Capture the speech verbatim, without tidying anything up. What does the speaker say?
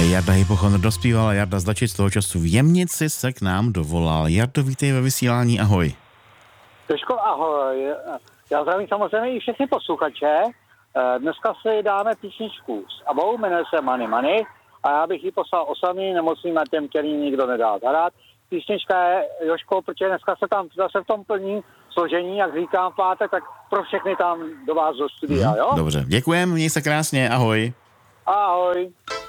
Jarda Hypochondr dospíval a Jarda Zdačic z toho času v Jemnici se k nám dovolal. Jardo, vítej ve vysílání, ahoj. Jožko, ahoj. Já zdravím samozřejmě i všechny posluchače. Dneska si dáme písničku s Abou, jmenuje se Money Money a já bych ji poslal osamým nemocným a těm, který nikdo nedá zahrát. Písnička je, Jožko, protože dneska se tam zase v tom plní složení, jak říkám v pátek, tak pro všechny tam do vás do studia, jo? Dobře, děkujem, měj se krásně, ahoj. Ahoj.